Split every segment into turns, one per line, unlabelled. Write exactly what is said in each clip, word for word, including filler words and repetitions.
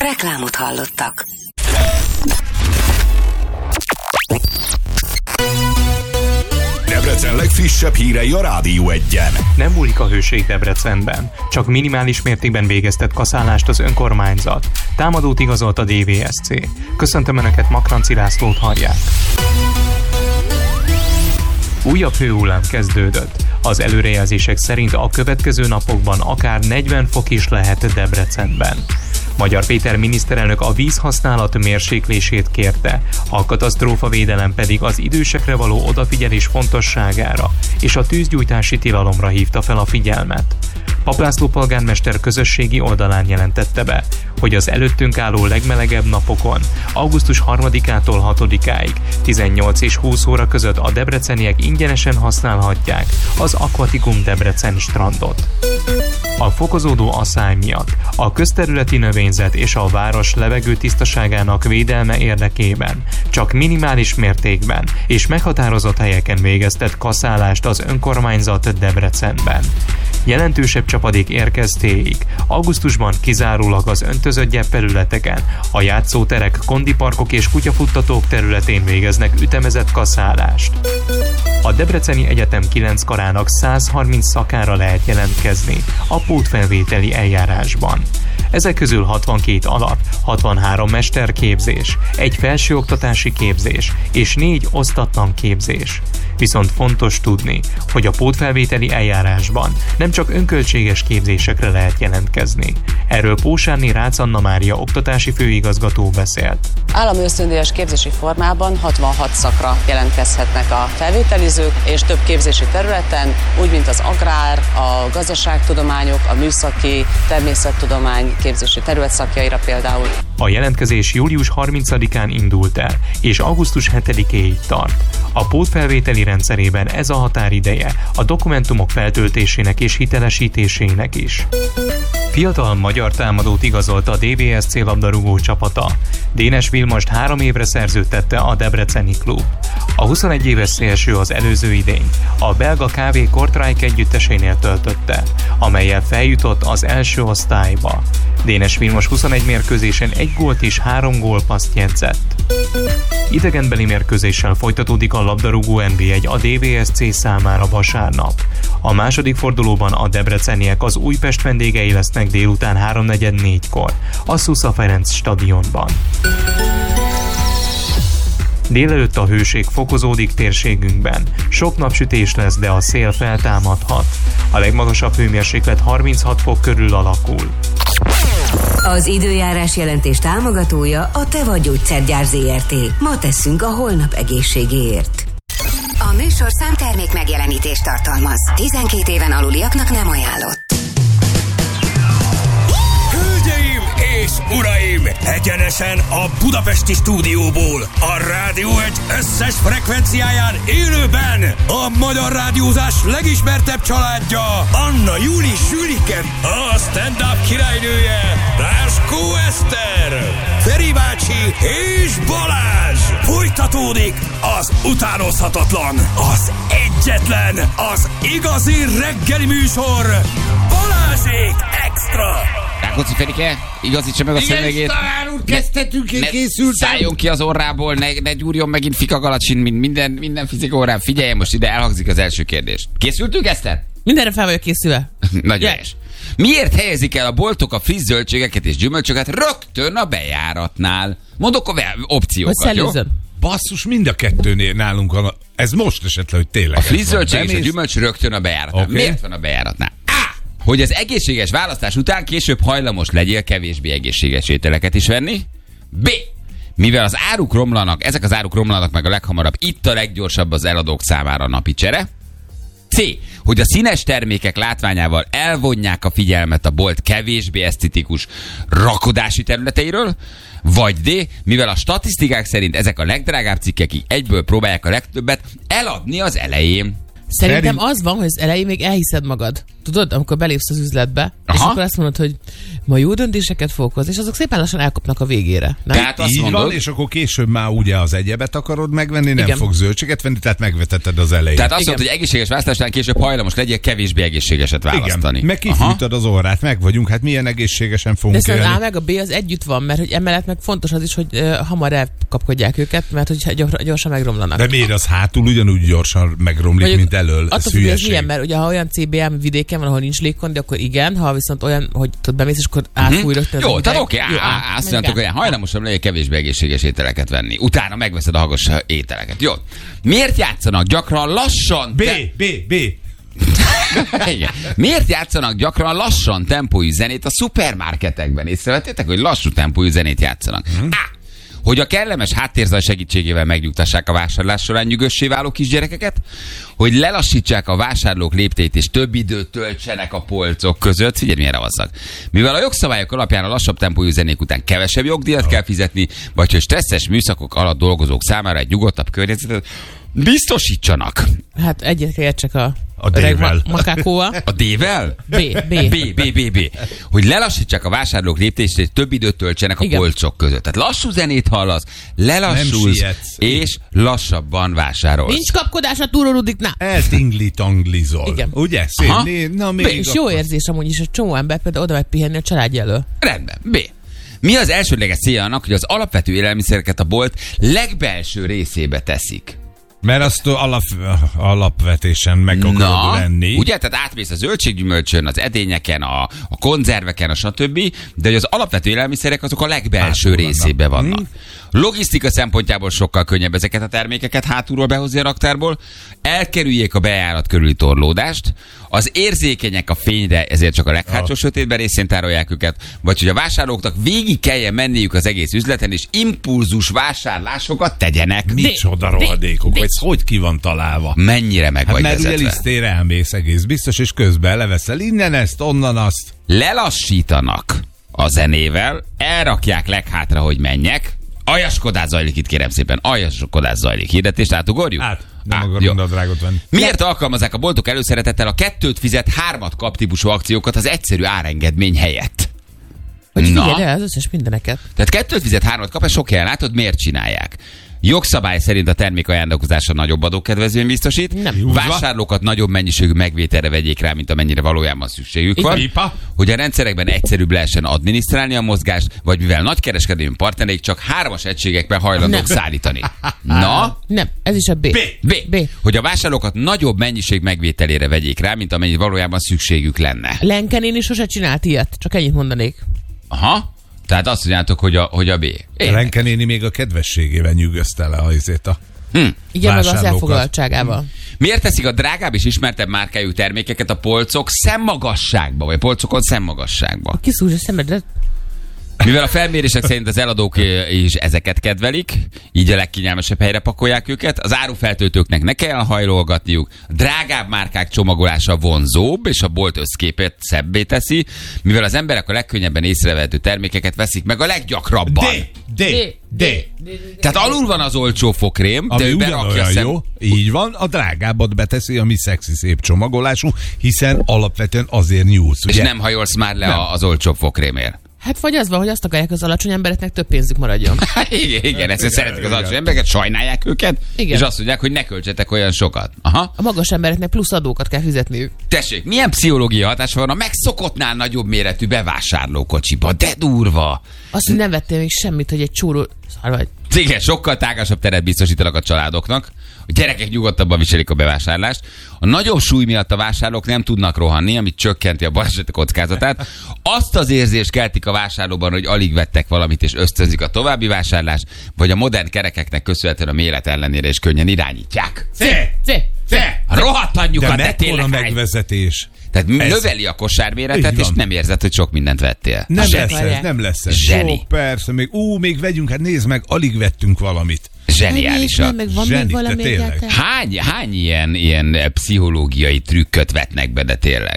Reklámot hallottak.
Debrecen legfrissebb hírei a Rádió Egyen.
Nem múlik a hőség Debrecenben, csak minimális mértékben végeztett kaszálást az önkormányzat. Támadót igazolt a dé vé es cé. Köszöntöm Önöket, Makranci Lászlót hallják. Újabb hőhullám kezdődött. Az előrejelzések szerint a következő napokban akár negyven fok is lehet Debrecenben. Magyar Péter miniszterelnök a vízhasználat mérséklését kérte, a katasztrófavédelem pedig az idősekre való odafigyelés fontosságára és a tűzgyújtási tilalomra hívta fel a figyelmet. Papp László polgármester közösségi oldalán jelentette be, hogy az előttünk álló legmelegebb napokon, augusztus harmadikától hatodikáig tizennyolc és húsz óra között a debreceniek ingyenesen használhatják az Aquaticum Debrecen strandot. A fokozódó asszály miatt a közterületi növényzet és a város levegő tisztaságának védelme érdekében csak minimális mértékben és meghatározott helyeken végeztett kaszálást az önkormányzat Debrecenben. Jelentősebb csapadék érkeztéig augusztusban kizárólag az öntözött gyepterületeken, a játszóterek, kondiparkok és kutyafuttatók területén végeznek ütemezett kaszálást. A Debreceni Egyetem kilenc karának száz harminc szakára lehet jelentkezni a pótfelvételi eljárásban. Ezek közül hatvankét alap, hatvanhárom mesterképzés, egy felsőoktatási képzés és négy osztatlan képzés. Viszont fontos tudni, hogy a pótfelvételi eljárásban nem csak önköltséges képzésekre lehet jelentkezni. Erről Pósárné Rácz Anna Mária oktatási főigazgató beszélt.
Állami ösztöndíjas képzési formában hatvanhat szakra jelentkezhetnek a felvételizők, és több képzési területen, úgy mint az agrár, a gazdaságtudományok, a műszaki, természettudomány képzési terület szakjaira például.
A jelentkezés július harmincadikán indult el, és augusztus hetedikéig tart. A pótfelvételi rendszerében ez a határideje a dokumentumok feltöltésének és hitelesítésének is. Fiatal magyar támadót igazolt a dé vé es cé labdarúgó csapata. Dénes Vilmost három évre szerződtette a debreceni klub. A huszonegy éves szélső az előző idényt a belga ká vé Kortrijk együttesénél töltötte, amellyel feljutott az első osztályba. Dénes Vilmos huszonegy mérkőzésen egy gólt és három gólpasszt jegyzett. Idegenbeli mérkőzéssel folytatódik a labdarúgó en bé egy a dé vé es cé számára vasárnap. A második fordulóban a debreceniek az Újpest vendégei lesznek délután háromnegyed négykor a Szusza Ferenc stadionban. Délelőtt a hőség fokozódik térségünkben. Sok napsütés lesz, de a szél feltámadhat. A legmagasabb hőmérséklet harminchat fok körül alakul.
Az időjárás jelentés támogatója a Teva Gyógyszergyár zé er té. Ma teszünk a holnap egészségéért. A műsor számtermék megjelenítést tartalmaz. tizenkét éven aluliaknak nem ajánlott.
Hölgyeim és uraim! Egyenesen a budapesti stúdióból, a Rádió Egy összes frekvenciáján élőben a magyar rádiózás legismertebb családja, Anna Júli Sülike, a stand-up királynője, Ráskó Eszter, Feri bácsi és Balázs. Folytatódik az utánozhatatlan, az egyetlen, az igazi reggeli műsor, Balázsék Extra!
Rákóczi Ferike, igazítsa meg a szemegét.
Igen, tanár úr, kezdhetünk, én készültem.
Szálljon ki az orrából, ne, ne gyúrjon megint fikagalacsin, mint minden, minden fizika órán. Figyelj, most ide elhangzik az első kérdés. Készültünk, Eszter?
Mindenre fel vagyok készülve.
Nagyon helyes. Miért helyezik el a boltok a friss zöldségeket és gyümölcsöket rögtön a bejáratnál? Mondok a opciókat, jó?
Basszus, mind a kettőnél nálunk van. Ez most esetleg, hogy tényleg.
A friss zöldség és a gyümölcs rögtön a bejáratnál. Okay. Miért van a bejáratnál? Hogy az egészséges választás után később hajlamos legyél kevésbé egészséges ételeket is venni. B. Mivel az áruk romlanak, ezek az áruk romlanak meg a leghamarabb, itt a leggyorsabb az eladók számára a napi csere. C. Hogy a színes termékek látványával elvonják a figyelmet a bolt kevésbé esztetikus rakodási területeiről. Vagy D. Mivel a statisztikák szerint ezek a legdrágább cikkek, akik egyből próbálják a legtöbbet eladni az elején.
Szerintem az van, hogy az elején még elhiszed magad. tudod, amikor belépsz az üzletbe, Aha. és akkor azt mondod, hogy ma jó döntéseket fogok hozni, és azok szépen lassan elkapnak a végére. Nem?
Tehát azt így mondod, van, és akkor később már ugye az egyebet akarod megvenni, nem Igen. fog zöldséget venni, tehát megvetetted az elején.
Tehát azt mondod, hogy egészséges választásnál később hajlamos legyél kevésbé egészségeset választani.
Igen, meg kifűtöd az orrát, meg vagyunk, hát milyen egészségesen fogunk
De
élni.
De az A meg a B az együtt van, mert hogy emellett meg fontos az is, hogy uh, hamar elkapkodják őket, mert hogy gyorsan megromlanak.
De miért az hátul ugyanúgy gyorsan megromlik, vagy, mint elől?
Attól függ, ez milyen, mert ugye ha olyan cé bé em vidéken van, ahol nincs légkondi, akkor igen, ha viszont olyan, hogy tudod bemész, és akkor átfúj rögtön.
Jó, tehát oké, azt mondtuk, hogy hajlamosabb legyen kevésbé egészséges ételeket venni. Utána megveszed a hagos ételeket. Jó. Miért játszanak gyakran lassan?
B, B, B.
Igen. Miért játszanak gyakran lassan tempójú zenét a szupermarketekben? Észrevettétek, hogy lassú tempójú zenét játszanak? Hmm. Á, hogy a kellemes háttérzaj segítségével megnyugtassák a vásárlás során nyugossé váló kisgyerekeket, hogy lelassítsák a vásárlók lépteit és több időt töltsenek a polcok között. Figyelj, milyen ravasszak. Mivel a jogszabályok alapján a lassabb tempójú zenék után kevesebb jogdíjat kell fizetni, vagy hogy stresszes műszakok alatt dolgozók számára egy nyugodtabb környezetet biztosítsanak.
Hát egyet értsek a
A D-vel.
Makákóval.
A D-vel?
B, B.
B, B, B, B. Hogy lelassítsák a vásárlók léptést, és több időt töltsenek a Igen. polcok között. Tehát lassú zenét hallasz, lelassulsz, és lassabban vásárolsz.
Nincs kapkodás a túrorudiknál.
Eltingli-tanglizol.
Igen.
Ugye? Szép. Né, na még
és jó érzés amúgy is, a csomó ember például oda megy pihenni a családja elől.
Rendben. B. Mi az elsődleges célja annak, hogy az alapvető élelmiszereket a bolt legbelső részébe teszik?
Mert azt alap, alapvetésen meg akarod
Na,
lenni.
ugye? Tehát átmész a zöldséggyümölcsön, az edényeken, a, a konzerveken, a stb. De hogy az alapvető élelmiszerek azok a legbelső hátul részébe vannak. vannak. Hmm. Logisztika szempontjából sokkal könnyebb ezeket a termékeket hátulról behozni a raktárból. Elkerüljék a bejárat körüli torlódást. Az érzékenyek a fényre, ezért csak a leghátsó ah. sötétben részén tárolják őket. Vagy hogy a vásárlóknak végig kelljen menniük az egész üzleten, és impulzus vásárlásokat tegyenek.
Micsoda rohadékok, vagy hogy ki van találva.
Mennyire meg
hát
vagy
mert
vezetve.
Ugye lisztére elmész egész biztos, és közben leveszel innen ezt, onnan azt.
Lelassítanak a zenével, elrakják leghátra, hogy menjek. Aljaskodás zajlik itt, kérem szépen. Aljaskodás zajlik. Hirdetést átugorjuk?
Át. Nem akarom a drágot venni.
Miért alkalmazzák a boltok előszeretettel a kettőt fizet, hármat kap típusú akciókat az egyszerű árengedmény helyett?
Hogy figyelj el az összes mindeneket.
Tehát kettőt fizet, hármat kap, és sok helyen látod, miért csinálják? Jogszabály szerint a termék ajándékozása nagyobb adókedvezményt biztosít. Nem. Vásárlókat nagyobb mennyiségű megvételre vegyék rá, mint amennyire valójában szükségük van.
Ipa.
Hogy a rendszerekben egyszerűbb lehessen adminisztrálni a mozgást, vagy mivel nagykereskedelmi partnereik csak hármas egységekben hajlandók szállítani. Na?
Nem, ez is a B.
B. B.
B.
Hogy a vásárlókat nagyobb mennyiség megvételére vegyék rá, mint amennyire valójában szükségük lenne.
Lenkenén is sose csinált ilyet, csak ennyit mondanék.
Aha. Tehát azt mondjátok, hogy a, hogy a B.
Lenke néni még a kedvességével nyűgözte le azért a
hm.
Igen, meg az elfoglaltságával. Hm.
Miért teszik a drágább és ismertebb márkájú termékeket a polcok szemmagasságba, vagy a polcokon szemmagasságba?
Kiszúrj a szemedet.
Mivel a felmérések szerint az eladók is ezeket kedvelik, így a legkényelmesebb helyre pakolják őket, az árufeltöltőknek ne kell hajlolgatniuk, a drágább márkák csomagolása vonzóbb, és a bolt összképet szebbé teszi, mivel az emberek a legkönnyebben észrevehető termékeket veszik meg a leggyakrabban.
D, D, D.
Tehát alul van az olcsó fokrém, de ő berakja szem...
jó. Így van, a drágábbat beteszi, ami szexi szép csomagolású, hiszen alapvetően azért nyúlsz, ugye?
És nem hajolsz már le nem. az olcsóbb fokrémért.
Hát vagy az van, hogy azt akarják, az alacsony embereknek több pénzük maradjon.
igen, igen, ezt szeretik az alacsony embereket, sajnálják őket, igen. És azt mondják, hogy ne költsetek olyan sokat. Aha.
A magas embereknek plusz adókat kell fizetniük.
Tessék, milyen pszichológiai hatása van a megszokottnál nagyobb méretű bevásárlókocsiba? De durva!
Azt, hogy nem vettél még semmit, hogy egy csúró... Szarvagy.
Igen, sokkal tágasabb teret biztosítanak a családoknak. A gyerekek nyugodtabban viselik a bevásárlást. A nagyobb súly miatt a vásárlók nem tudnak rohanni, amit csökkenti a baleset kockázatát. Azt az érzést keltik a vásárlóban, hogy alig vettek valamit és ösztönzik a további vásárlást, vagy a modern kerekeknek köszönhetően a méret ellenére is könnyen irányítják.
C! C! C!
Rohadt anyjukat, de tényleg
megvezetés.
Tehát ez növeli a kosárméretet, és nem érzed, hogy sok mindent vettél.
Nem lesz ez, nem lesz ez.
Zseni.
Ó, persze, még, ú, még vegyünk, hát nézd meg, alig vettünk valamit.
Zseniálisak.
Meg van még valami
hány, hány ilyen, ilyen pszichológiai trükköt vetnek be, de tényleg?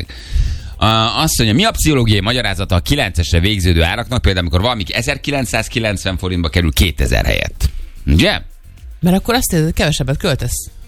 Uh, azt mondja, mi a pszichológiai magyarázata a kilencesre végződő áraknak, például amikor valamik ezerkilencszázkilencven forintba kerül kétezer helyett. Ugye?
Mert akkor azt érzed, kevesebbet költesz.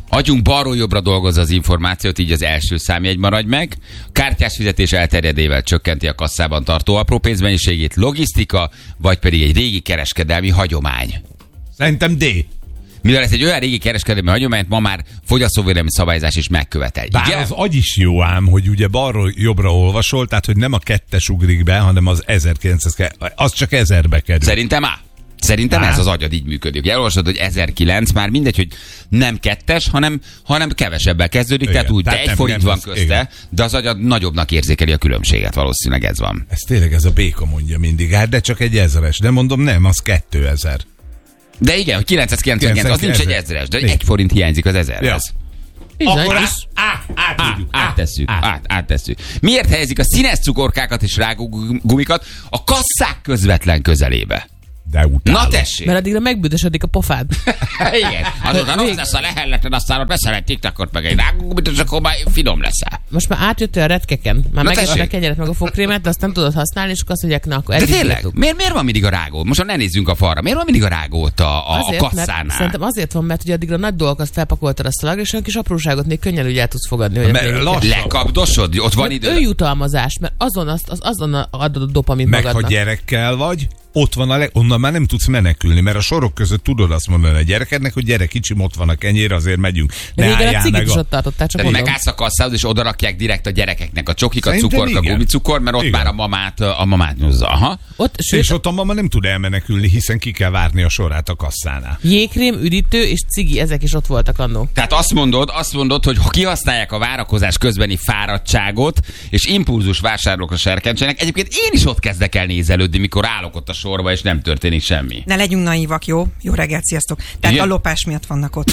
Agyunk balról jobbra dolgozza az információt, így az első számjegy maradj meg. Kártyás fizetés elterjedével csökkenti a kasszában tartó apró pénzmennyiségét, logisztika, vagy pedig egy régi kereskedelmi hagyomány.
Szerintem D.
Mivel ez egy olyan régi kereskedelmi hagyományt ma már fogyasztóvédelmi szabályzás is megkövetel.
Bár igen? Az agy is jó ám, hogy ugye balról jobbra olvasol, tehát hogy nem a kettes ugrik be, hanem az ezerkilencszáz, az csak ezerbe kerül.
Szerintem á. Szerintem Á. ez az agyad így működik. Elolvasod, hogy ezerkilenc, már mindegy, hogy nem kettes, hanem, hanem kevesebbel kezdődik, igen, tehát úgy, tehát de egy forint van közte, igen. De az agyad nagyobbnak érzékeli a különbséget, valószínűleg ez van.
Ez tényleg ez a béka mondja mindig, hát de csak egy ezeres, de mondom nem, az kétezer.
De igen, hogy kilencszázkilencvenkilenc, az nincs egy ezeres, de egy forint hiányzik az ezerhez.
Ja. Akkor át, át, át,
áttesszük, át, áttesszük. Miért helyezik a színes cukorkákat és rágógumikat a kasszák közvetlen közelébe?
De utálom.
Na tessék!
Mert addigra megbüdösödik a pofád.
Igen. Azóta rossz lesz a lehelletlen, aztán ott veszel egy tiktakot, meg egy rágógumit, és akkor már finom leszel.
Most már átjöttél a retkeken. Már megesett a kenyeret, meg a fogkrémet, de azt nem tudod használni, és akkor azt mondják, na akkor
de tényleg? Miért, miért van mindig a rágó? Most ne nézzünk a falra. Miért van mindig a rágó ott a, a,
azért,
a kasszánál?
Mert, szerintem azért van, mert ugye addigra nagy dolgokat felpakoltad a szalagra, és olyan kis apróságot még könnyen úgy el tudsz fogadni. Hogy
lekapdosod? Ott van idő.
Ő jutalmazás, mert azon, azt, az, azon adod a dopamin magadnak.
Meg ha gyerekkel vagy, ott van a leg... onnan már nem tudsz menekülni, mert a sorok között tudod azt mondani a gyerekednek, hogy gyere kicsim, ott van a kenyér, azért megyünk.
De régen a cigit is ott tartottál, csak mondom.
Megállsz a kasszához, és odarakják direkt a gyerekeknek a csokikat, cukorka, gumicukor, mert ott igen. Már a mamát, a mamát nyúzza. Aha.
Ott, sőt, és ott a mama nem tud elmenekülni, hiszen ki kell várni a sorát a kasszánál.
Jégkrém, üdítő és cigi, ezek is ott voltak annó.
Tehát azt mondod, azt mondod, hogy ha kihasználják a várakozás közbeni fáradtságot, és impulzus vásárlókra serkentsenek, egyébként én is ott kezdek el nézelődni, mikor állok ott a sorba, és nem történik semmi.
Ne legyünk naívak, jó? Jó reggelt, sziasztok. Tehát igen? A lopás miatt vannak ott.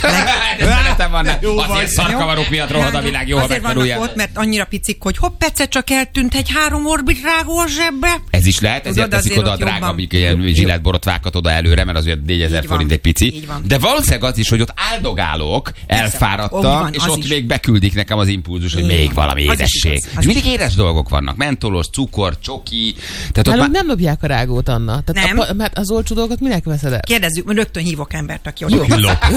De vannak. Azért szarkavarok miatt rohad a világ, jó,
azért vannak ott, mert annyira picik, hogy hopp, egyszer csak eltűnt egy három orbit rágó a zsebbe.
Ez is lehet, ezért teszik oda a drága, amik ilyen zsilletborotvákat oda előre, mert az olyan négyezer forint egy pici. De valószínűleg az is, hogy ott áldogálok, elfáradtam, és ott még beküldik nekem az impulzus, hogy még valami édesség. És mindig édes dolgok vannak. Mentolos, cukor, csoki.
Nálunk nem lopják a rágót, Anna. A, mert az olcsó dolgot minek veszed el?
Kérdezzük, rögtön hívok embert, aki
jó.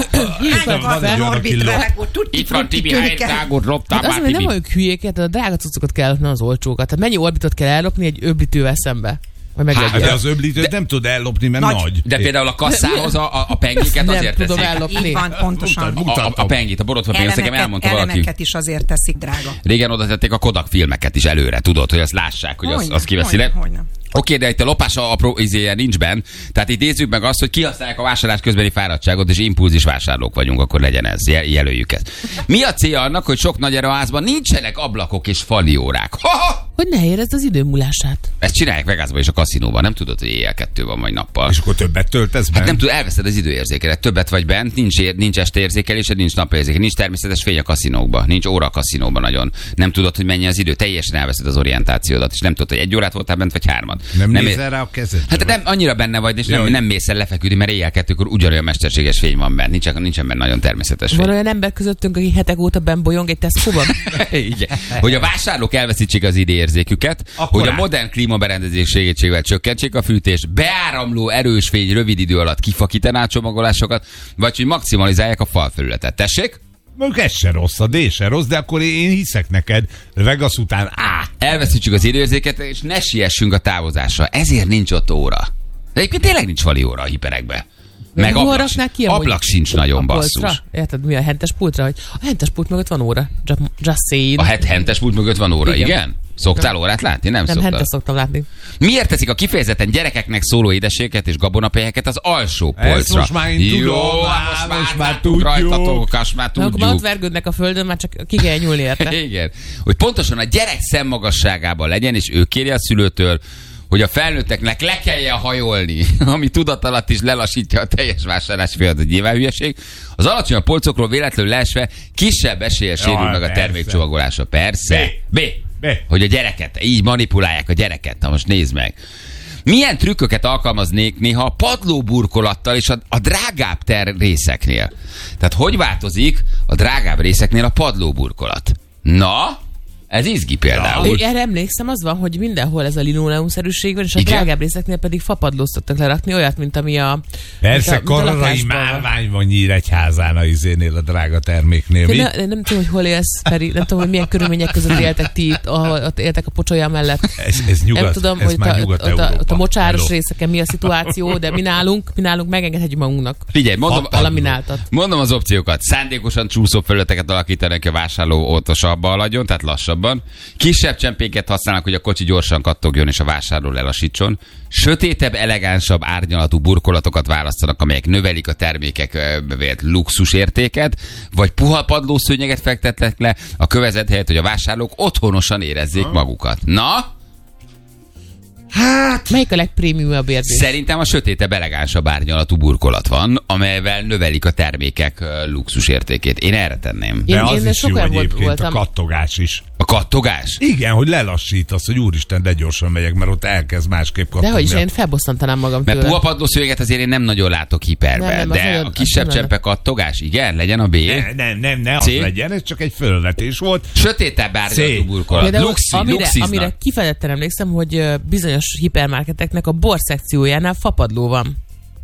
Itt van Tibi, hány rágót loptál már, Tibi?
Nem vagyok hülyéket, a drága cuccokat kell lopni, az olcsókat. Tehát mennyi orbitot kell ellopni egy öblítővel szembe?
Hát, de az öblítőt de, nem tud ellopni, mert nagy. nagy.
De például a kasszához a, a, a pengiket azért
nem
teszik.
Ellopni.
Így van, pontosan.
A, a, a pengit, a borotva pengit, nekem elmondta valaki.
Elemeket is azért teszik, drága.
Régen oda tették a Kodak filmeket is előre, tudod, hogy azt lássák, hogy az, az kiveszi le. Oké, de itt a lopás apró izéje nincs benne. Tehát itt nézzük meg azt, hogy kihasználják a vásárlás közbeni fáradtságot, és impulzis vásárlók vagyunk, akkor legyen ez. Jelöljük ezt. Mi a célja annak, hogy sok nagy erőházban nincsenek ablakok és faliórák? Ha-ha!
Hogy ne érezd az idő múlását.
Ezt csinálják Vegasban és a kaszinóban. Nem tudod, hogy éjjel kettő van, vagy nappal.
És akkor többet töltesz bent?
Hát nem tud, elveszed az időérzékelet. Többet vagy bent, nincs, ér, nincs estéérzékelésed, nincs napérzékelés, nincs természetes fény a kaszinókban, nincs óra a kaszinóban nagyon. Nem tudod, hogy mennyi az idő, teljesen elveszed az orientációdat, és nem tudod, hogy egy órát voltál bent, vagy hármat.
Nem, nem nézel rá a kezed.
Hát nem annyira benne vagy, és nem, nem mész el lefeküdni, mert éjjel kettőkor ugyanolyan mesterséges fény van benne. Nincs, nincsen benne nagyon természetes fény.
Van olyan ember közöttünk, aki hetek óta benn bolyong egy Tesco-ban?
Hogy a vásárlók elveszítsék az időérzéküket, hogy a modern klímaberendezés segítségével csökkentsék a fűtést, beáramló erős fény rövid idő alatt kifakítaná a csomagolásokat, vagy hogy maximalizálják a falfelületet. Tessék?
Mondjuk ez se rossz, a D se rossz, de akkor én hiszek neked, Vegas után á.
Elveszítsük az időérzéket, és ne siessünk a távozásra. Ezért nincs ott óra. De egyébként tényleg nincs fali óra a hiperekbe. Meg ablak, ki ablak sincs nagyon, basszus.
Érted, mi a hentes pultra? Hogy a hentes pult mögött van óra. Just, just saying.
A het hentes pult mögött van óra, igen? igen? Szoktál órát látni? Nem, nem
szoktam. Nem, szoktam látni.
Miért teszik a kifejezetten gyerekeknek szóló édességet és gabonapelyeket az alsó polcra?
Ezt most már én
Jó,
tudom,
most már, most már
tudjuk.
Rajtatok, most már tudjuk.
Akkor már ott vergődnek a földön, már csak ki kell nyúlni érte.
Igen. Hogy pontosan a gyerek szemmagasságában legyen, és ő kéri a szülőtől, hogy a felnőtteknek le kelljen hajolni, ami tudatalatt is lelassítja a teljes vásárlás folyamatot, nyilván hülyeség. Az alacsonyabb polcokról véletlenül leesve kisebb eséllyel sérül meg a termékcsomagolása. Persze. B. B. B. Hogy a gyereket, így manipulálják a gyereket. Na most nézd meg. Milyen trükköket alkalmaznék néha a padlóburkolattal és a, a drágább ter részeknél? Tehát hogy változik a drágább részeknél a padlóburkolat? Na, Ez izgi például.
Ja. Erre emlékszem, az van, hogy mindenhol ez a linoleumszerűség van, és a drágább részeknél pedig fapadlót szoktak lerakni, olyat, mint ami a...
Persze, kararai márvány van Nyíregyházán a izénél, a drága terméknél. Mi?
Ne, nem tudom, hogy hol élsz, Feri, nem tudom, hogy milyen körülmények között éltek ti itt, ahol ott éltek a pocsolya mellett.
Ez, ez nyugat,
nem tudom,
ez
hogy
már
a,
nyugat
ott, a, ott a mocsáros
Hello.
részeken mi a szituáció, de mi nálunk, mi nálunk megengedhetjük magunknak.
Figyelj, mondom, mondom az opciókat. Szándékosan csúszó felületeket alakítanak a vásárló óvatosabb haladjon, tehát lassabban. Kisebb csempéket használnak, hogy a kocsi gyorsan kattogjon és a vásárló lelassítson. Sötétebb, elegánsabb árnyalatú burkolatokat választanak, amelyek növelik a termékek vélt luxusértéket, vagy puha padlószőnyeget fektetnek le a kövezet helyett, hogy a vásárlók otthonosan érezzék magukat. Na?
Hát... Melyik a legprémiumabb érzés?
Szerintem a sötétebb, elegánsabb árnyalatú burkolat van, amelyvel növelik a termékek luxusértékét. Én erre tenném.
De
én,
az
én
is jó egyébként,
voltam.
a kattogás is.
A kattogás?
Igen, hogy lelassítasz, hogy úristen, de gyorsan megyek, mert ott elkezd másképp kattogni.
De hogy is, én felbosszantanám magam
mert
tőle.
Mert puha padlószőnyeget azért én nem nagyon látok hiperben, nem, nem, de nagyon, a kisebb csempe kattogás, igen, legyen a B.
Ne, nem, nem, ne az legyen, ez csak egy fölvetés volt.
Sötétebb árnyalatú burkolat. Luxi,
amire, amire kifejezetten emlékszem, hogy bizonyos hipermarketeknek a bor szekciójánál fapadló van.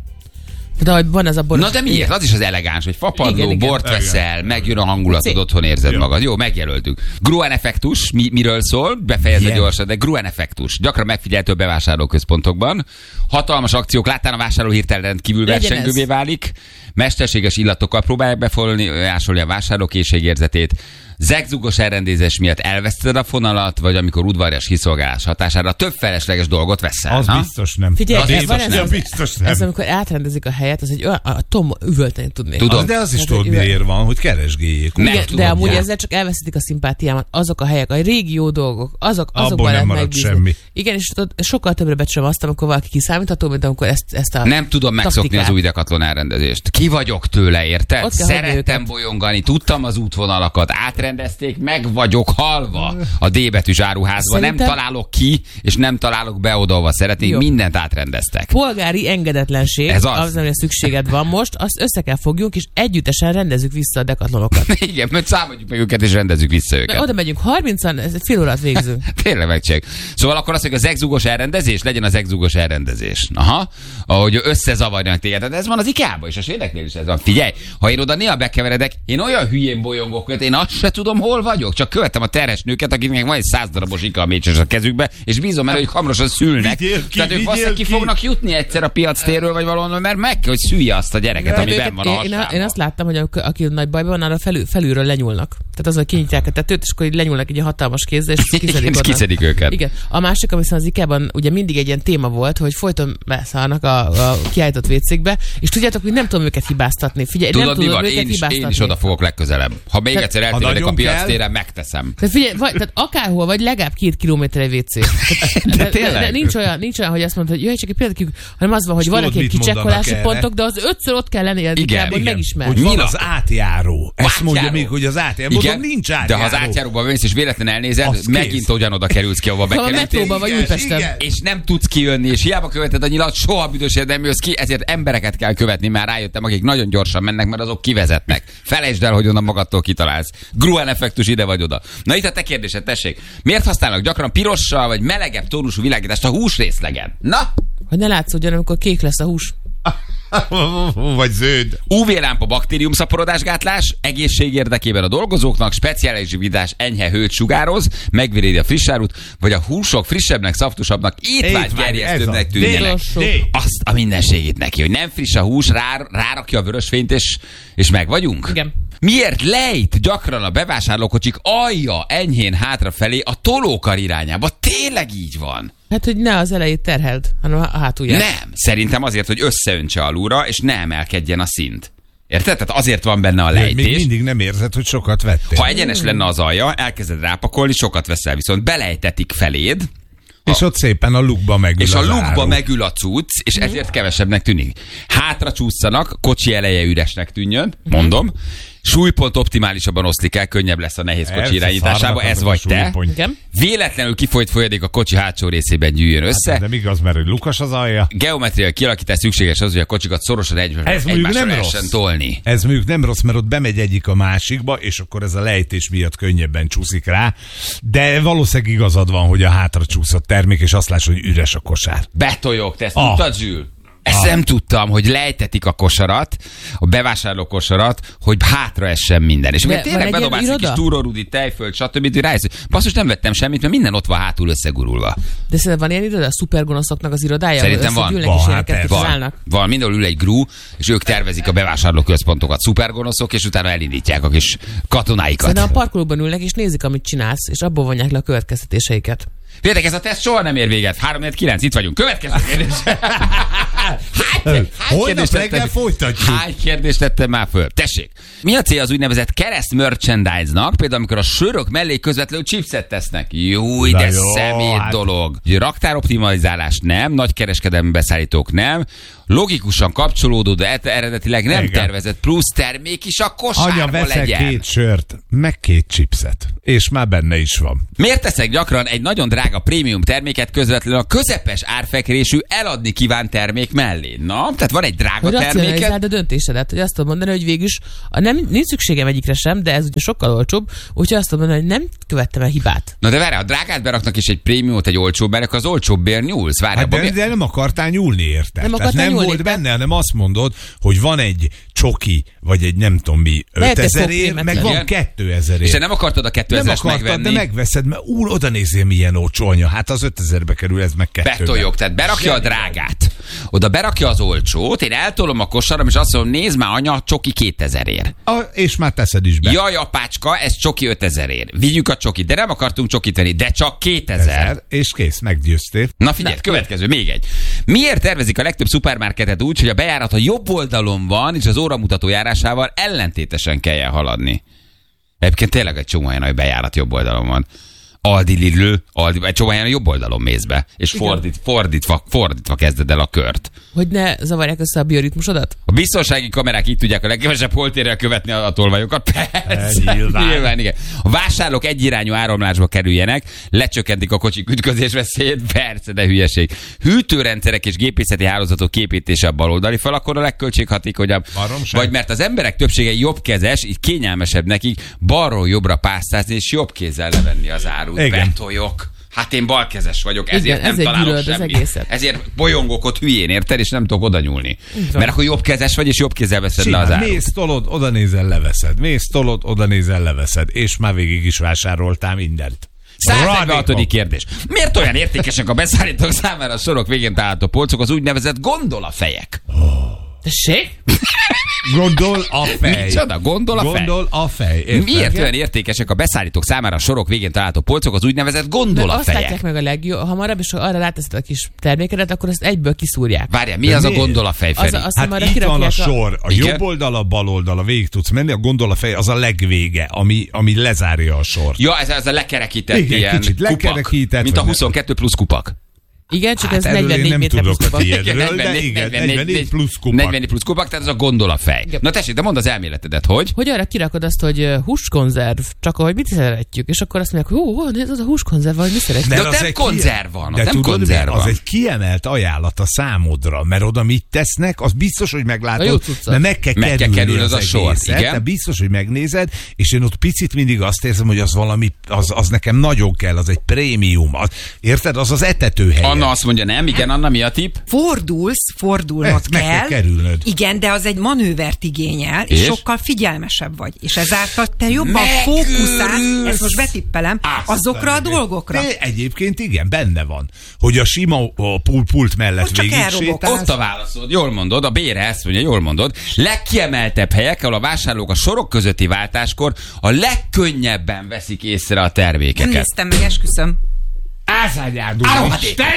De hogy van ez a bor...
Na de miért? Az is az elegáns, hogy fapadló, igen, bort igen. veszel, megjön a hangulatod,
C.
otthon érzed
Jó.
magad. Jó, megjelöltük. Gruen effektus, mi, miről szól? Befejezve gyorsan, de Gruen effektus. Gyakran megfigyeltő bevásárlóközpontokban. Hatalmas akciók, láttán a vásárló hirtelen rendkívül versengővé válik. Mesterséges illatokkal próbálják befolyásolni a vásárló készségérzetét. Zegzugos elrendezés miatt elveszted a fonalat, vagy amikor udvarias kiszolgálás hatására több felesleges dolgot veszel.
Az
ha?
biztos nem.
Figyelj,
az
ez,
biztos,
ez,
nem.
ez,
biztos nem.
Ez amikor átrendezik a helyet, az egy olyan, a Tom üvölteni tudnék.
Tudom.
Az, de az is
Ez
tudod,
egy
miért van, hogy keresgéljék.
Igen,
tudom,
de amúgy
já.
ezzel csak elveszítik a szimpátiámat. Azok a helyek, a régi jó dolgok, azok, azokban
nem
lehet
marad
megbízni.
semmi.
Igen, és tudod, sokkal többre becsülöm azt, amikor valaki kiszámítható, mint amikor ezt, ezt a
Nem tudom megszokni
taktikát.
az új Decathlon elrendezést. Ki vagyok tőle, érted?
Ott kell hagyni
Szerettem
őket.
bolyongani, tudtam az útvonalakat, átrendezték, meg vagyok halva a D betűs áruházban.
Szerintem-
Nem találok ki, és nem találok be oda, ahova szeretnék.
Jó.
Mindent átrendeztek.
polgári engedetlenség,
Ez az.
az, amire szükséged van most, azt össze kell fogjunk, és együttesen rendezzük vissza a Decathlonokat.
Igen, mert számoljuk meg őket, és rendezzük vissza
Mert
őket.
oda megyünk harmincan, ez egy fél órát végzünk.
Tényleg megcsináljuk. Szóval akkor azt mondjuk, az zegzugos elrendezés legyen az zegzugos elrendezés. Aha. Ahogy összezavarjanak téged. Tehát ez van az IKEA-ban is, a svédeknél is ez van. Figyelj, ha én oda néha bekeveredek, én olyan hülyén bolyongok, hogy én azt se tudom, hol vagyok. Csak követem a terhes nőket, akiknek van egy száz darabos IKEA mécses a kezükbe, és bízom benne, hogy hamarosan szülnek.
Vigyél ki,
Tehát ők
vigyél
valószínűleg ki
ki.
fognak jutni egyszer a piac térről, vagy valahol, mert meg kell, hogy szülje azt a gyereket,
Tehát
ami
őket-
benn van a
én, én,
hasában.
én azt láttam, hogy amikor, aki nagy bajban van, arra felül, felülről lenyúlnak. Tehát az, hogy kinyitják a tetőt, és akkor így lenyúlnak egy hatalmas kézzel, és
Igen,
kiszedik
és
oda.
kiszedik őket.
Igen. A másik, ami az IKEA-ban ugye mindig egy ilyen téma volt, hogy folyton beszállnak a, a kiállított vécékbe, és tudjátok, hogy nem tudom őket hibáztatni. Figyelj, nem
Tudod, mi
tudom
van?
őket
Én is,
hibáztatni.
én is oda fogok legközelebb. Ha még
Tehát-
egyszer
Ha
eltévedek a
nagyon
piac
kell-
téren, megteszem.
Tehát figyelj, vagy, tehát akárhol vagy, legalább két kilométer egy vé cé. Tehát, de,
tényleg?
de, de, nincs olyan, nincs olyan, hogy azt mondod, hogy jöjj csak egy pillanatig, hanem az van, hogy
És
vannak
tudod,
egy
mit
kicsekkolási
mondanak
pontok, de az ötször ott kell lenni, hogy
Igen,
megismer.
Hogy van
Mi
az
lak-
átjáró. Ezt
Átjáró.
mondja még, hogy az átjáró. Mondom, nincs átjáró.
De ha az átjáróba mész és véletlen elnézed,
Az
megint
kész.
ugyanoda kerülsz ki, ahova
Ha a
bekerültél.
metróban vagy
Igen,
Újpesten.
igen.
És nem tudsz kijönni, és hiába követed a nyilat, soha büdösért nem jössz ki, ezért embereket kell követni, már rájöttem, akik nagyon gyorsan mennek, mert azok kivezetnek. Felejtsd el, hogy onnan magadtól kitalálsz. Gruen effektus ide vagy oda. Na itt a te kérdésed, tessék. Miért használnak gyakran pirossal vagy melegebb tónusú világítást a húsrészlegen? Na?
Hogy ne látszódjon, amikor kék lesz a hús.
Vagy zöld.
ú vé-lámpa baktériumszaporodásgátlás, egészség érdekében a dolgozóknak, speciális vidás enyhe hőt sugároz, megvédi a frissárút, vagy a húsok frissebbnek, szaftosabbnak, étvágygerjesztőbbnek
ez a-
tűnjenek.
D.
D.
Azt a mindenségét neki, hogy nem friss a hús, rá, rárakja a vörösfényt, és, és meg vagyunk.
Igen.
Miért lejt gyakran a bevásárlókocsik alja enyhén hátrafelé a tolókar irányába? Tényleg így van?
Hát, hogy ne az elejét terheld, hanem a hátulját.
Nem. Szerintem azért, hogy összeöntse alulra, és ne emelkedjen a szint. Érted? Tehát azért van benne a
Még
lejtés.
mindig nem érzed, hogy sokat vettél.
Ha egyenes lenne az alja, elkezded rápakolni, sokat veszel, viszont belejtetik feléd,
És ott szépen a lukba megül
és a
az
lukba
áru.
megül a cucc, és ezért kevesebbnek tűnik. Hátra csúszanak, kocsi eleje üresnek tűnjön, mondom, súlypont optimálisabban oszlik el, könnyebb lesz a nehéz kocsi irányításába, ez vagy te. Véletlenül kifolyt folyadék a kocsi hátsó részében gyűjjön össze.
Hát, de igaz, mert hogy lukas az alja.
Geometriai kialakítás szükséges az, hogy a kocsikat szorosan egy, egymásra lehessen tolni.
Ez mondjuk nem rossz, mert ott bemegy egyik a másikba, és akkor ez a lejtés miatt könnyebben csúszik rá. De valószínűleg igazad van, hogy a hátra csúszott termék, és azt lássad, hogy üres a kosár.
Betoljog, te ezt
ah.
tudtad, Zsül? Ezt ah. nem tudtam, hogy lejtetik a kosarat, a bevásárló kosarat, hogy hátra essen minden. És ugye tényleg bedobálsz egy kis túrórudi, tejföld, stb. Rájössz, basszus, nem vettem semmit, mert minden ott van hátul összegurulva.
De szerintem van ilyen iroda, a szupergonoszoknak az irodája?
Szerintem van.
Van,
hát van. van. Mindenhol ül egy grú, és ők tervezik a bevásárló központokat, szupergonoszok, és utána elindítják a kis katonáikat.
Szerintem a parkolóban ülnek, és nézik, amit csinálsz, és abból vonják le a következtetéseiket.
Féltek, ez a teszt soha nem ér véget. három négy kilenc, itt vagyunk. Következő kérdés. Hány, hány kérdést
reggel folytatjuk.
Hány kérdést tettem már föl? Tessék. Mi a cél az úgynevezett kereszt merchandise-nak? Például, amikor a sörök mellé közvetlenül chipset tesznek. Júj, de jó, szemét hát... dolog. Raktároptimalizálás nem, nagy kereskedelmi beszállítók nem, logikusan kapcsolódó, de eredetileg nem igen. tervezett plusz termék is a kosárba
Anya, veszek
legyen.
két sört, meg két chipset, és már benne is van.
Miért teszek gyakran egy nagyon drága prémium terméket közvetlenül a közepes árfekvésű eladni kívánt termék mellé? Na, tehát van egy drága
hogy
terméket.
Hogy racionalizáld a döntésedet, hogy azt tudom mondani, hogy végülis a nem, nincs szükségem egyikre sem, de ez ugye sokkal olcsóbb, úgyhogy azt tudom mondani, hogy nem követtem el hibát.
Na de várj, a drágát beraknak és egy prémiumot egy olcsóbb, mert az olcsóbbért nyúlsz. Várj,
hát de,
mi...
de nem akartál nyúlni érte.
Nem,
Tehát nem volt benne, hanem azt mondod, hogy van egy csoki, vagy egy nem tudom mi, ötezer ér, meg van kétezer ér.
És te nem akartad a kétezres megvenni?
de megveszed, mert úr, oda nézzél, milyen olcsó anya. Hát az ötezerbe kerül, ez meg kettőbe.
Betoljog, tehát berakja a drágát. Oda berakja az olcsót, én eltolom a kosaram, és azt mondom, nézd már, anya, csoki kétezer ér.
A, és már teszed is be.
Jaj, apácska, ez csoki ötezer ér. Vigyük a csokit, de nem akartunk csokit venni, de csak kétezer.
És kész, meggyőztél.
Na figyelj, Na, következő, még egy. Miért tervezik a legtöbb szupermarketet úgy, hogy a bejárat a jobb oldalon van, és az óramutató járásával ellentétesen kelljen haladni? Egyébként tényleg egy csomó olyan, hogy bejárat jobb oldalon van. Aldi, Lidl, Aldi, egy csomó olyan jobb oldalon mész be, és fordít, fordítva, fordítva kezded el a kört.
Hogy ne zavarják össze a bioritmusodat?
A biztonsági kamerák így tudják a legkevesebb holtérrel követni a, a tolvajokat. Persze, nyilván. nyilván, igen. A vásárlók egyirányú áramlásba kerüljenek, lecsökkentik a kocsik ütközés veszélyét, persze, de hülyeség. Hűtőrendszerek és gépészeti hálózatok képítése a baloldali fal, akkor a legköltséghatékonyabb. Vagy mert az emberek többsége jobbkezes, így kényelmesebb nekik balról jobbra pásztázni és jobb kézzel levenni az árut. Betoljok. Hát én balkezes vagyok, ezért igen, nem ez találok semmit. Ezért bolyongok ott hülyén, érted, és nem tudok oda nyúlni. Mert akkor jobbkezes vagy, és jobb kézzel veszed Simán, le az árut.
Mész, tolod, oda nézel, leveszed. Mész, tolod, oda nézel, leveszed. És már végig is vásároltál mindent.
száznegyvenhatodik kérdés. Miért olyan értékesek a beszállítók számára a sorok végén található polcok, az úgynevezett gondolafejek?
Oh.
Tessék?
Gondol a fej.
Micsoda? Gondol a fej.
Gondol a fej.
Érted? Miért olyan értékesek a beszállítók számára a sorok végén található polcok, az úgynevezett gondolafejek?
Azt látják meg a legjobb, hamarabb, és ha arra ráteszed a kis termékedet, akkor ezt egyből kiszúrják.
Várjál, mi de az miért? A gondolafej, Feri? Az,
az, hát itt van a sor, a jobb oldal, a bal oldal, a végig tudsz menni, a gondolafej az a legvége, ami, ami lezárja a sort.
Ja, ez, ez a lekerekített
igen,
ilyen
kicsit lekerekített,
mint a huszonkettő plusz kupak.
Igen, csak
hát
ez negyvennégy méter plusz kupak.
De igen, negyvennégy plusz kupak.
negyvennégy plusz kupak, tehát ez a gondolafej. Na tessék, de mondd az elméletedet, hogy?
Hogy arra kirakod azt, hogy húskonzerv, csak ahogy mit szeretjük, és akkor azt mondják, hogy ó, ez az a húskonzerv, vagy mi szeretjük.
De ott nem konzerv van,
de
nem
tudod,
konzerv van.
Az egy kiemelt ajánlat a számodra, mert oda mit tesznek, az biztos, hogy meglátod, mert meg kell
meg
kerülni
kerül az, az
a sor. De biztos, hogy megnézed, és én ott picit mindig azt érzem, hogy az valami, az, az nekem nagyon kell, az egy prémium. Az, érted? Az az etetőhely.
Anna azt mondja, nem, igen, Anna, mi a tipp?
Fordulsz, fordulnod
Ezt
kell.
Meg kell kerülnöd.
Igen, de az egy manővert igényel, és,
és
sokkal figyelmesebb vagy. És ezáltal te jobban
Megőrülsz.
fókuszálsz, ezt most betippelem, Azt azokra a dolgokra.
De egyébként igen, benne van, hogy a sima a pult mellett végig sétálsz.
Ott a válaszod, jól mondod, a Bére ezt mondja, jól mondod. Legkiemeltebb helyek, ahol a vásárlók a sorok közötti váltáskor a legkönnyebben veszik észre a termékeket.
Nem néztem meg, esküszöm.
Ázányárdulás.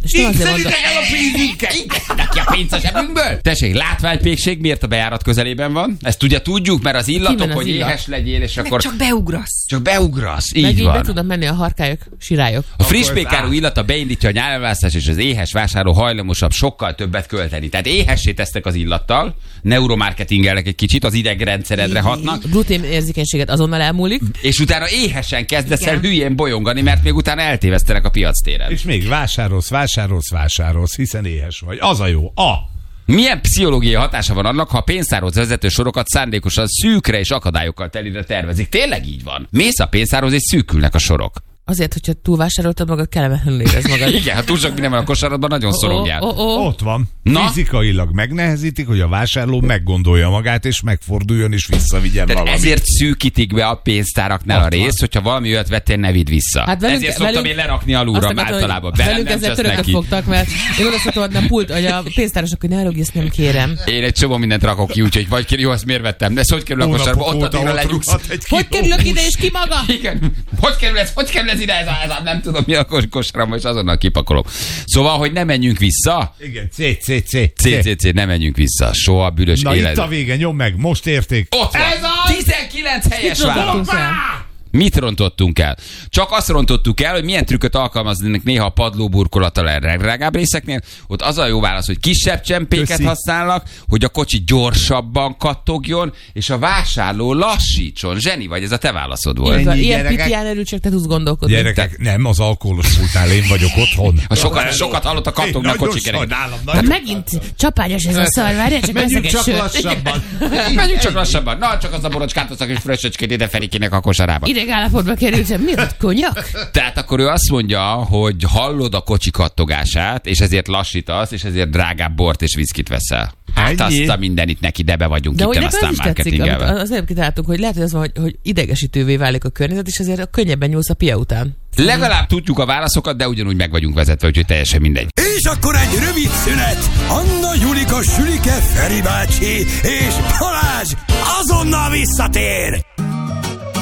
És nem azért mondom.
el a pénzünket! Igen, ki a pénz a zsebünkből! Tessék, látványpékség miért a bejárat közelében van? Ezt ugye tudjuk, mert az illatok,
az
hogy
illat?
éhes legyél, és akkor...
Csak beugrasz.
Csak beugrasz, így
Meg így
van.
be tudnak menni a harkályok, sirályok.
A friss pékárú illata beindítja a nyálválasztás, és az éhes vásárló hajlamosabb sokkal többet költeni. Tehát éhessé tesztek az illattal, neuromarketingelnek egy kicsit, az idegrendszeredre hatnak,
A glutén érzékenységet azonnal elmúlik.
és utána éhesen kezdesz
Igen.
el hülyén bolyongani, mert még utána eltévesztenek a piactéren.
És még vásárolsz, vásárolsz, vásárolsz, hiszen éhes vagy. Az a jó. A.
Milyen pszichológiai hatása van annak, ha a pénztárhoz vezető sorokat szándékosan szűkre és akadályokkal telire tervezik? Tényleg így van. Mész a pénztárhoz, és szűkülnek a sorok.
Azért, hogyha túlvásároltad magad, kellemetlenül érez magad.
Igen, ha túl sok minden van a kosaradban, nagyon szorongjál.
Oh, oh, oh.
Ott van.
Na?
Fizikailag megnehezítik, hogy a vásárló meggondolja magát, és megforduljon, és visszavigyen
Tehát
valamit.
ezért szűkítik be a pénztáraknál a
Ott van.
részt, hogyha valami olyat vettél, ne vidd vissza.
Hát velünk-
ezért szoktam
velünk-
én lerakni alulra
Azt akartam,
általában.
hogy
Velem
velünk
nem
ezzel
csesz
töröket
neki.
fogtak, mert én oda szoktam adni a pult, hogy a pénztárosok, hogy ne haragudj, ezt nem kérem.
Én egy csomó mindent rakok ki, úgyhogy vagy kér, jó, azt miért vettem? De ez hogy kerül a
Hónapok
kosárba? Ott
óta
addigra
ott
legyugsz.
rúghat egy
Hogy
kiló
kerülök ide,
hús.
és ki maga?
Igen. Hogy kerül ez? Hogy kerül ez ide? Ez a, ez a, nem tudom mi a kos- kosáramba, és azonnal kipakolok. Szóval, hogy ne menjünk vissza.
Igen, C, C, C.
C, C, C, ne menjünk vissza. Soha bűnös
Na
élet.
itt a vége, nyom meg, most érték.
Ott van.
Ez az!
tizenkilenc helyes
Mit
válasz.
rontottunk el?
Mit rontottunk el? Csak azt rontottuk el, hogy milyen trükköt alkalmaznak néha a padlóburkolattal a legdrágább részeknél. Ott az a jó válasz, hogy kisebb csempéket
Köszi.
használnak, hogy a kocsi gyorsabban kattogjon, és a vásárló lassítson. Zseni vagy, ez a te válaszod volt.
Illetve
Ennyi,
ilyen
gyerekek?
pitián erőt csak te tudsz gondolkodni.
Gyerekek, nem, az alkoholos pultál, én vagyok otthon.
Ha sokat, sokat hallott a kattognak a kocsi kerék.
Na megint csapányos ez a szar, várjál, csak
Menjünk
veszek egy
csak
sört.
lassabban.
Menjünk csak lassabban. Na, csak az a borocskát hoztak, és fröccsöcskét ide Ferikének a kosarába.
Ideg állapotba kerültem. Mi az, konyak?
Tehát akkor ő azt mondja, hogy hallod a kocsi kattogását, és ezért lassítasz, és ezért drágább bort és viszkit veszel. Hát
Ennyi?
azt a mindenit neki, de be vagyunk
De
itt,
hogy nekem
aztán
az is tetszik, amit
marketingelve.
az előbb kitaláltunk, hogy lehet, hogy az van, hogy, hogy idegesítővé válik a környezet, és azért könnyebben nyúlsz a pia után.
Legalább tudjuk a válaszokat, de ugyanúgy meg vagyunk vezetve, úgyhogy teljesen mindegy.
És akkor egy rövid szünet. Anna, Julika, Sülike, Feri bácsi és Balázs azonnal visszatér.